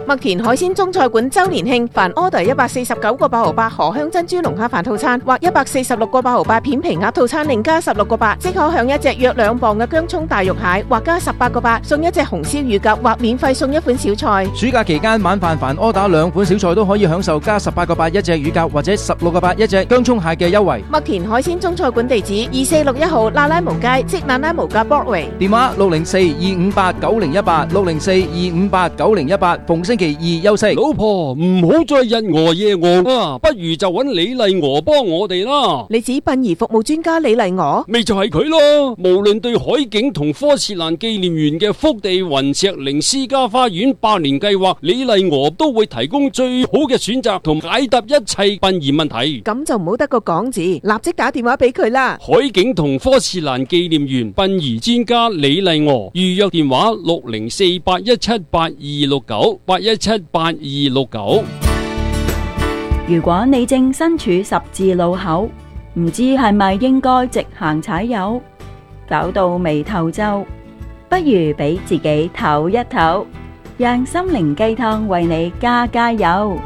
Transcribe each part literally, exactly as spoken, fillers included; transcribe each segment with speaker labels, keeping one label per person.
Speaker 1: 麥田海鮮中菜館周年慶，凡 order 一百四十九個八毫八荷香珍珠龍蝦飯套餐或一百四十六個八毫八片皮鴨套餐，另加十六個八，即可享一隻約兩磅嘅薑蔥大肉蟹，或加十八個八送一隻紅燒乳鴿，或免費送一款小菜。
Speaker 2: 暑假期間晚飯凡 order 兩款小菜都可以享受加十八個八一隻乳鴿或者十六個八一隻薑蔥蟹嘅優惠。
Speaker 1: 麥田海鮮中菜館地址二四六一號那拉無街，即那拉無街 Broadway。
Speaker 2: 電話六零四二五八九零一八六零四二五八九零一八，逢星期二休息。
Speaker 3: 老婆唔好再日餓夜餓啊，不如就揾李麗娥幫我哋啦。
Speaker 1: 你指殯儀服務專家李麗娥？
Speaker 3: 咪就係佢咯。無論對海景同科切蘭紀念園嘅福地雲石靈私家花園百年計劃，李麗娥都會提供最好嘅選擇同解答一切殯儀問題。
Speaker 1: 咁就唔好得個講字，立即打電話俾佢啦。
Speaker 3: 海景同科切蘭紀念園殯儀專家李麗娥，預約電話六零四八一七八二六九八一七八二六九。
Speaker 4: 如果你正身處十字路口，唔知係咪應該直行踩油，搞到眉頭皺，不如俾自己唞一唞，讓心靈雞湯為你加加油。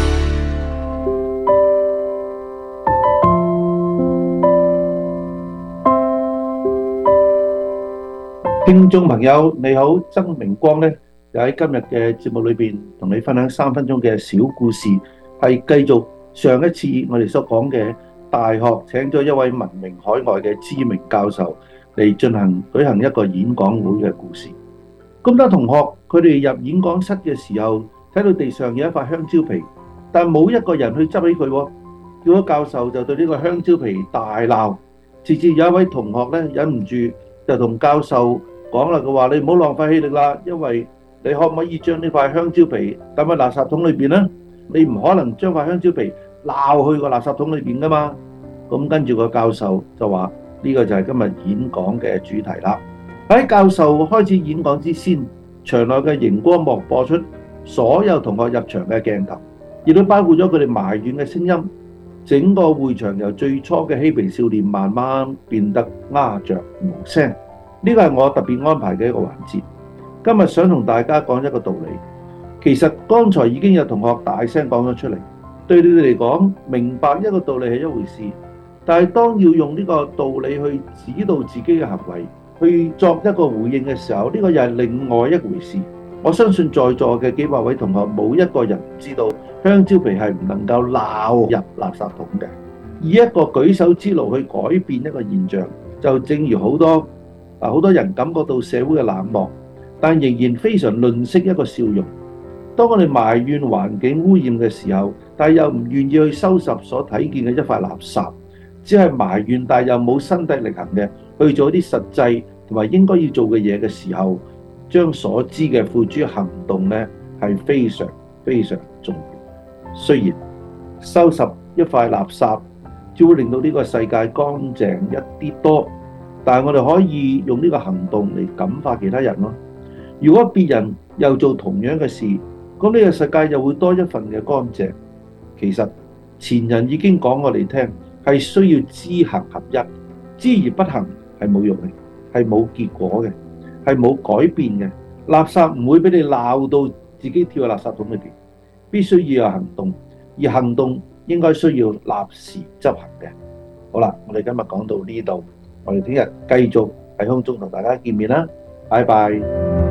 Speaker 5: 聽眾朋友你好，曾明光呢就喺今日嘅節目裏邊同你分享三分鐘嘅小故事，係繼續上一次我哋所講嘅大學請咗一位聞名海外嘅知名教授嚟進行舉行一個演講會嘅故事。咁多同學佢哋入演講室嘅時候，睇到地上有一塊香蕉皮，但冇一個人去執起佢，結果教授就對呢個香蕉皮大鬧，直至有一位同學咧忍唔住就同教授講啦，佢話你唔好浪費氣力啦，因為你可唔可以將呢塊香蕉皮抌喺垃圾桶裏邊呢？你唔可能將塊香蕉皮鬧去個垃圾桶裏邊噶嘛。咁跟住個教授就話呢個就係今日演講嘅主題啦。喺教授開始演講之前，場內嘅熒光幕播出所有同學入場嘅鏡頭，亦都包括咗佢哋埋怨嘅聲音。整個會場由最初嘅嬉皮笑臉慢慢變得鴉雀無聲。呢個係我特別安排嘅一個環節。今日想同大家講一個道理，其實剛才已經有同學大聲講咗出嚟。對你哋嚟講，明白一個道理係一回事，但係當要用呢個道理去指導自己嘅行為，去作一個回應嘅時候，呢個又係另外一回事。我相信在座嘅幾百位同學冇一個人唔知道香蕉皮係唔能夠鬧入垃圾桶嘅。以一個舉手之勞去改變一個現象，就正如好多啊好多人感覺到社會嘅冷漠，但仍然非常吝嗇一個笑容。當我哋埋怨環境污染嘅時候，但又唔願意去收拾所睇見嘅一塊垃圾，只係埋怨但又冇身體力行嘅去做啲實際同埋應該要做嘅嘢嘅時候，將所知嘅付諸行動呢，係非常非常重要。雖然收拾一塊垃圾只會令到呢個世界乾淨一啲多，但係我哋可以用呢個行動嚟感化其他人咯。如果別人又做同樣嘅事，咁呢個世界又會多一份嘅乾淨。其實前人已經講我哋聽，係需要知行合一，知而不行係冇用嘅，係冇結果嘅，係冇改變嘅。垃圾唔會俾你鬧到自己跳喺垃圾桶裏邊，必須要有行動，而行動應該需要立時執行嘅。好啦，我哋今日講到呢度，我哋聽日繼續喺空中同大家見面啦，拜拜。